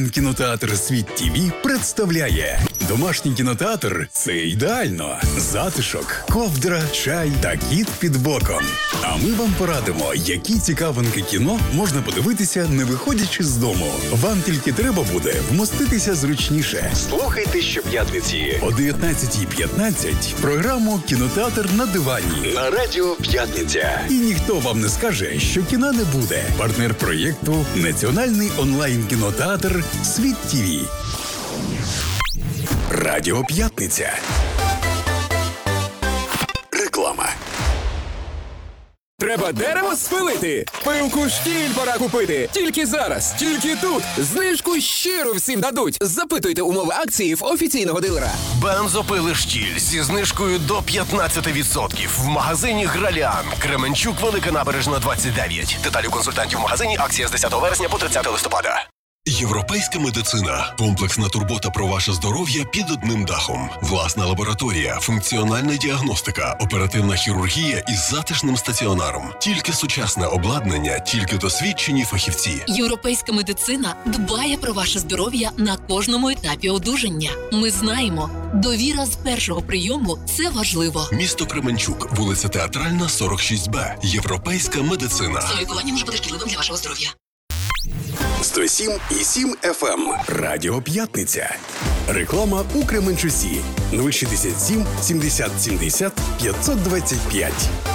Кінотеатр «Світ ТІВІ» представляє домашній кінотеатр – це ідеально. Затишок, ковдра, чай та кіт під боком. А ми вам порадимо, які цікавинки кіно можна подивитися, не виходячи з дому. Вам тільки треба буде вмоститися зручніше. Слухайте щоп'ятниці о 19:15 програму «Кінотеатр на дивані» на Радіо П'ятниця. І ніхто вам не скаже, що кіна не буде. Партнер проєкту – національний онлайн-кінотеатр «Світ ТІВІ». Радіо П'ятниця. Реклама. Треба дерево спилити? Пилку «Штіль» пора купити. Тільки зараз, тільки тут. Знижку щиро всім дадуть. Запитуйте умови акції в офіційного дилера. Бензопили «Штіль» зі знижкою до 15% в магазині «Граліан». Кременчук, Велика Набережна, 29. Деталі у консультантів в магазині. Акція з 10 вересня по 30 листопада. Європейська медицина. Комплексна турбота про ваше здоров'я під одним дахом. Власна лабораторія, функціональна діагностика, оперативна хірургія із затишним стаціонаром. Тільки сучасне обладнання, тільки досвідчені фахівці. Європейська медицина дбає про ваше здоров'я на кожному етапі одужання. Ми знаємо, довіра з першого прийому – це важливо. Місто Кременчук, вулиця Театральна, 46Б. Європейська медицина. Лікування може бути шкідливим для вашого здоров'я. 107,7 FM. Радіо П'ятниця. Реклама у Кременчусі. 067 70 70 525.